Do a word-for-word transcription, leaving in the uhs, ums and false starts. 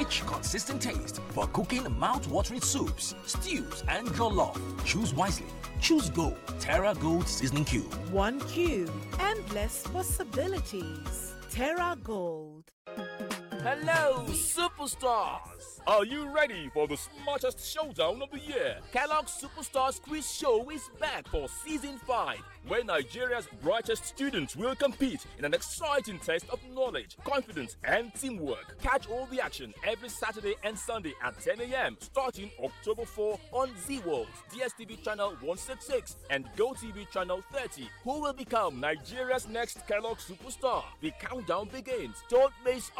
rich, consistent taste for cooking mouth-watering soups, stews, and jollof. Choose wisely. Choose Gold. Terra Gold Seasoning Cube. One cube. Endless possibilities. Terra Gold. Hello, superstars! Are you ready for the smartest showdown of the year? Kellogg's Superstars Quiz Show is back for season five, where Nigeria's brightest students will compete in an exciting test of knowledge, confidence, and teamwork. Catch all the action every Saturday and Sunday at ten a m starting October fourth on Z World, D S T V channel one sixty-six, and GoTV channel thirty. Who will become Nigeria's next Kellogg superstar? The countdown begins. Don't miss